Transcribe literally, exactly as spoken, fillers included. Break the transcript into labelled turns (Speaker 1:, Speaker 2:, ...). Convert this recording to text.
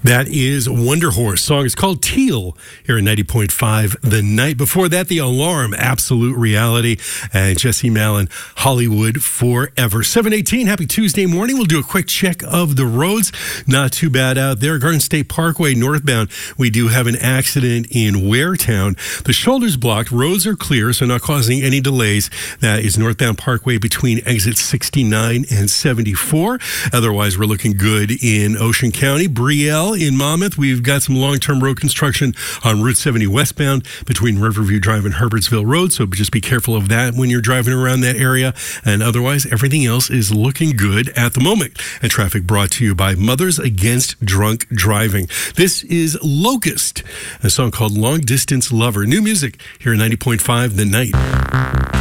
Speaker 1: That is Wonder Horse. Song is called Teal here at ninety point five The Night. Before that, The Alarm, Absolute Reality, and Jesse Malin, Hollywood Forever. seven eighteen, happy Tuesday morning. We'll do a quick check of the roads. Not too bad out there. Garden State Parkway northbound, we do have an accident in Waretown. The shoulder's blocked. Roads are clear, so not causing any delays. That is northbound Parkway between exit sixty-nine and seventy-four. Otherwise, we're looking good in Ocean County. Brielle in Monmouth, we've got some long-term road construction on Route seventy westbound between Riverview Drive and Herbertsville Road, so just be careful of that when you're driving around that area. And otherwise, everything else is looking good at the moment. And traffic brought to you by Mothers Against Drunk Driving. This is Locust, a song called Long Distance Lover. New music here at ninety point five The Night.